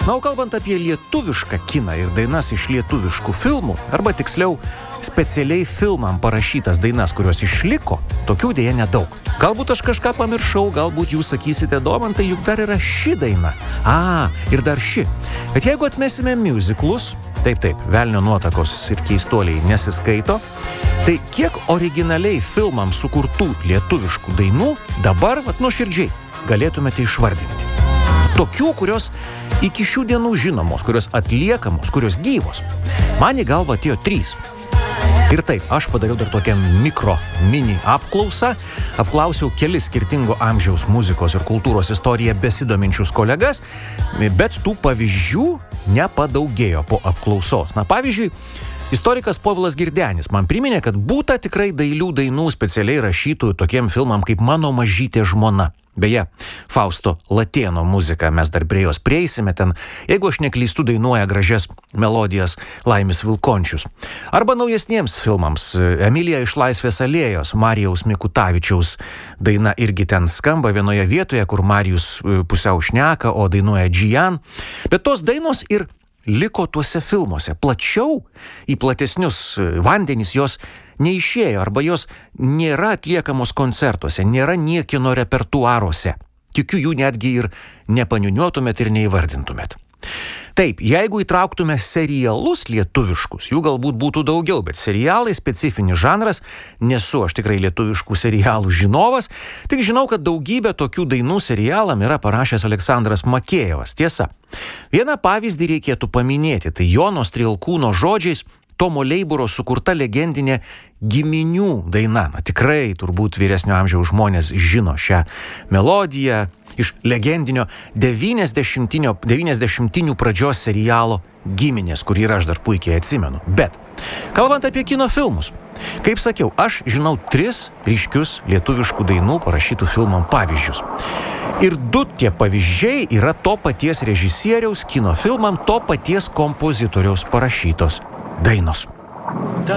Na, o kalbant apie lietuvišką kiną ir dainas iš lietuviškų filmų, arba tiksliau, specialiai filmam parašytas dainas, kurios išliko, tokių dėja nedaug. Galbūt aš kažką pamiršau, galbūt jūs sakysite, Domantai, juk dar yra ši daina. Ir dar ši. Bet jeigu atmesime musicalus, taip, velnio nuotakos ir keistuoliai nesiskaito, tai kiek originaliai filmams sukurtų lietuviškų dainų dabar, nuoširdžiai, galėtumėte išvardinti. Tokių, kurios iki šių dienų žinomos, kurios atliekamos, kurios gyvos. Man į galvą atėjo 3. Ir taip, aš padariau dar tokią mini apklausą, apklausiau kelis skirtingo amžiaus muzikos ir kultūros istoriją besidominčius kolegas, bet tų pavyzdžių nepadaugėjo po apklausos. Na, pavyzdžiui, istorikas Povilas Girdenis man priminė, kad būta tikrai dailių dainų specialiai rašytų tokiem filmam kaip Mano mažytė žmona. Beje, Fausto Latėno muziką mes dar prie jos prieisime ten, jeigu aš neklystu, dainuoja gražias melodijas Laimis Vilkončius. Arba naujesniems filmams Emilija iš Laisvės alėjos, Marijaus Mikutavičiaus daina irgi ten skamba vienoje vietoje, kur Marijus pusiau šneka, o dainuoja Džian. Bet tos dainos ir liko tuose filmuose. Plačiau į platesnius vandenis jos neišėjo, arba jos nėra atliekamos koncertuose, nėra niekino repertuaruose. Tikiu, jų netgi ir nepaniuniuotumėt ir neįvardintumėt. Taip, jeigu įtrauktume serialus lietuviškus, jų galbūt būtų daugiau, bet serialai specifinis žanras, nesu aš tikrai lietuviškų serialų žinovas, tik žinau, kad daugybę tokių dainų serialam yra parašęs Aleksandras Makėjevas. Tiesa, vieną pavyzdį reikėtų paminėti, tai Jono Strielkūno žodžiais Tomo Leiburo sukurta legendinė Giminių daina. Na, tikrai turbūt vyresnio amžiaus žmonės žino šią melodiją iš legendinio 90-inių pradžios serialo Giminės, kurį aš dar puikiai atsimenu. Bet, kalbant apie kino filmus, kaip sakiau, aš žinau 3 ryškius lietuviškų dainų parašytų filmam pavyzdžius. Ir 2 tie pavyzdžiai yra to paties režisieriaus kino filmam, to paties kompozitoriaus parašytos dainos.